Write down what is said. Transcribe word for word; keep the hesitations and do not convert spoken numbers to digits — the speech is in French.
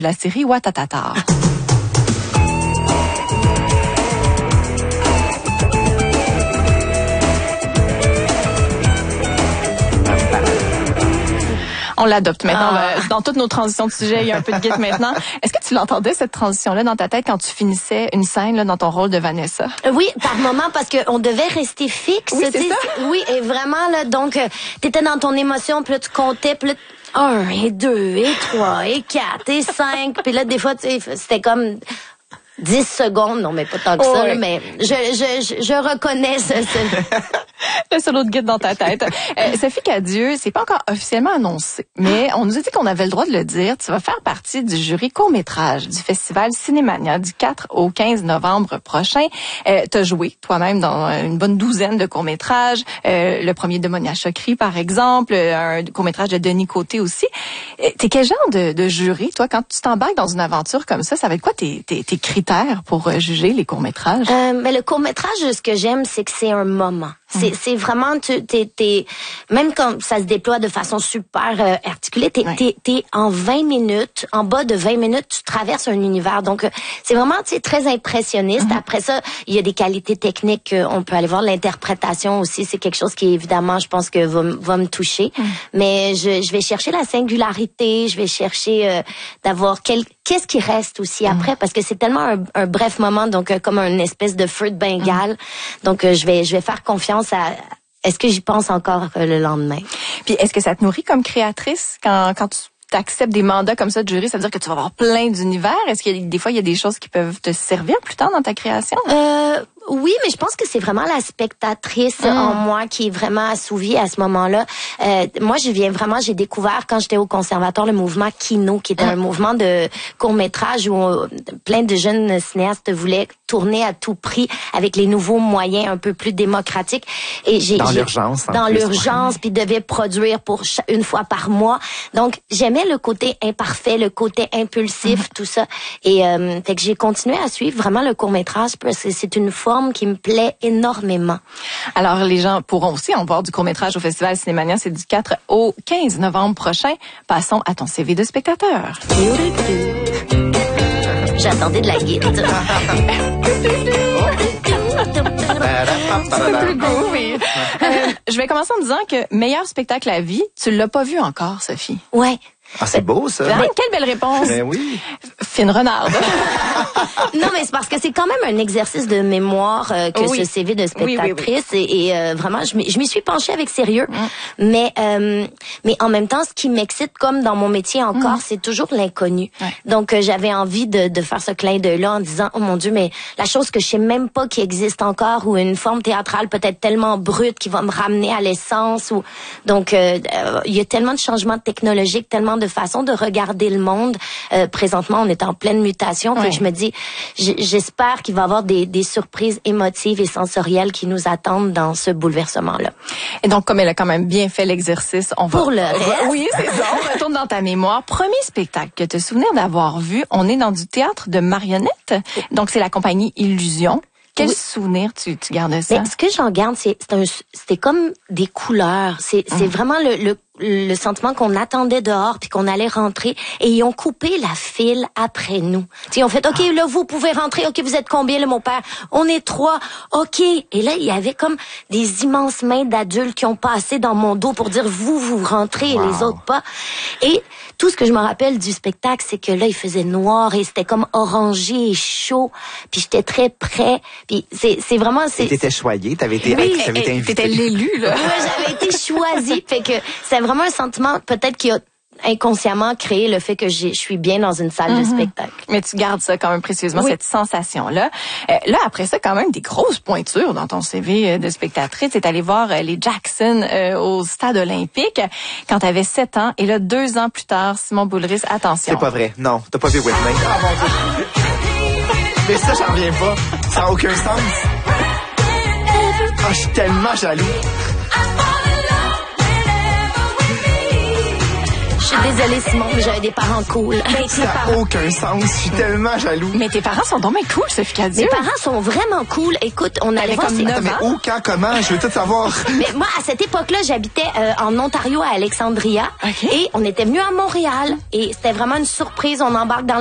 la série Ouattatata. On l'adopte maintenant. Ah. Dans toutes nos transitions de sujet, il y a un peu de guide maintenant. Est-ce que tu l'entendais, cette transition-là, dans ta tête quand tu finissais une scène là, dans ton rôle de Vanessa? Oui, par moment, parce qu'on devait rester fixe. Oui, c'est ça? Oui, et vraiment, là, donc, euh, t'étais dans ton émotion, puis là, tu comptais, puis là, un, et deux, et trois, et quatre, et cinq. Puis là, des fois, tu sais, c'était comme dix secondes. Non, mais pas tant que oh, ça, oui. là, mais je, je, je, je reconnais ce... ce... le solo de guide dans ta tête. Euh, Sophie Cadieux, c'est pas encore officiellement annoncé, mais on nous a dit qu'on avait le droit de le dire. Tu vas faire partie du jury court-métrage du festival Cinémania du quatre au quinze novembre prochain. Euh, t'as joué toi-même dans une bonne douzaine de courts-métrages. Euh, le premier de Monia Chokri, par exemple, un court-métrage de Denis Côté aussi. Euh, t'es quel genre de, de jury, toi, quand tu t'embarques dans une aventure comme ça? Ça va être quoi tes, tes, tes critères pour juger les courts-métrages? Euh, mais le court-métrage, ce que j'aime, c'est que c'est un moment. C'est, c'est vraiment, tu, t'es, t'es, même quand ça se déploie de façon super euh, articulée, t'es, ouais. t'es, t'es en vingt minutes, en bas de vingt minutes, tu traverses un univers. Donc, c'est vraiment, tu sais, très impressionniste. Mm-hmm. Après ça, il y a des qualités techniques, on peut aller voir. L'interprétation aussi, c'est quelque chose qui, évidemment, je pense que va, va me toucher. Mm. Mais je, je vais chercher la singularité, je vais chercher euh, d'avoir quel, qu'est-ce qui reste aussi mm. après, parce que c'est tellement un, un bref moment, donc euh, comme une espèce de feu de Bengale. Mm. Donc, euh, je vais, je vais faire confiance à, est-ce que j'y pense encore le lendemain? Puis est-ce que ça te nourrit comme créatrice quand, quand tu acceptes des mandats comme ça de jury? Ça veut dire que tu vas avoir plein d'univers. Est-ce qu'il y a des fois, il y a des choses qui peuvent te servir plus tard dans ta création? Euh, oui, mais je pense que c'est vraiment la spectatrice mmh. en moi qui est vraiment assouvie à ce moment-là. Euh, moi, je viens vraiment, j'ai découvert quand j'étais au conservatoire le mouvement Kino, qui était mmh. un mouvement de court-métrage où on, plein de jeunes cinéastes voulaient tourner à tout prix avec les nouveaux moyens un peu plus démocratiques. Et j'ai, dans j'ai, l'urgence. Dans plus, l'urgence, puis devaient produire pour chaque, une fois par mois. Donc, j'aimais le côté imparfait, le côté impulsif, mmh. tout ça. Et euh, fait que j'ai continué à suivre vraiment le court-métrage parce que c'est une forme qui me plaît énormément. Alors, les gens pourront aussi en voir du court-métrage au Festival Cinémania. C'est du quatre au quinze novembre prochain. Passons à ton C V de spectateur. J'attendais de la guide. C'est un peu groovy. Euh, je vais commencer en disant que meilleur spectacle à vie, tu l'as pas vu encore, Sophie. Ouais. Ah, c'est beau, ça. Ben, quelle belle réponse. Ben oui. Fine renarde. Non, mais c'est parce que c'est quand même un exercice de mémoire euh, que oui. ce C V de spectatrice. Oui, oui, oui. Et, et euh, vraiment, je m'y, je m'y suis penchée avec sérieux. Mm. Mais euh, mais en même temps, ce qui m'excite, comme dans mon métier encore, mm. c'est toujours l'inconnu. Ouais. Donc, euh, j'avais envie de, de faire ce clin d'œil-là en disant, oh mon Dieu, mais la chose que je sais même pas qui existe encore, ou une forme théâtrale peut-être tellement brute qui va me ramener à l'essence. Ou donc, euh, euh, il y a tellement de changements technologiques, tellement de façons de regarder le monde. Euh, présentement, on est en pleine mutation. Ouais. Que je me dis, j'espère qu'il va y avoir des, des surprises émotives et sensorielles qui nous attendent dans ce bouleversement-là. Et donc, comme elle a quand même bien fait l'exercice, on va... Pour le reste. Oui, c'est ça. On retourne dans ta mémoire. Premier spectacle que tu as souvenir d'avoir vu, on est dans du théâtre de marionnettes. Donc, c'est la compagnie Illusion. Quel oui. souvenir tu, tu gardes ça? Mais ce que j'en garde, c'est, c'est un, c'était comme des couleurs. C'est, c'est mmh. vraiment le, le, le sentiment qu'on attendait dehors puis qu'on allait rentrer, et ils ont coupé la file après nous. T'sais, ils ont fait, OK, là, vous pouvez rentrer. OK, vous êtes combien, là, mon père? On est trois. OK. Et là, il y avait comme des immenses mains d'adultes qui ont passé dans mon dos pour dire, vous, vous rentrez, wow. et les autres pas. Et tout ce que je me rappelle du spectacle, c'est que là, il faisait noir et c'était comme orangé et chaud. Puis j'étais très près. Puis c'est, c'est vraiment... C'est... T'étais choyée, t'avais été, oui, t'avais été invitée. T'étais l'élu, là. Oui, j'avais été choisie. Fait que c'est vraiment un sentiment peut-être qui a inconsciemment créé le fait que je suis bien dans une salle mm-hmm. de spectacle. Mais tu gardes ça quand même précieusement, oui. cette sensation-là. Euh, là, après ça, quand même des grosses pointures dans ton C V de spectatrice. T'es allée voir euh, les Jackson euh, au Stade olympique quand t'avais sept ans. Et là, deux ans plus tard, Simon Boulris, attention. C'est pas vrai. Non, t'as pas vu Whitney. Ah, mon Dieu. Mais ça, j'en reviens pas. Ça n'a aucun sens. Ah, je suis tellement jaloux. suis désolée, Simon, mais j'avais des parents cool. Mais ça n'a aucun sens. Je suis tellement jaloux. Mais tes parents sont donc bien cool, Sophie Cadieux. Mes parents sont vraiment cool. Écoute, on allait voir... Comme Attends, mais où, quand, comment? Je veux tout savoir. Mais moi, à cette époque-là, j'habitais euh, en Ontario, à Alexandria. Okay. Et on était venus à Montréal. Et c'était vraiment une surprise. On embarque dans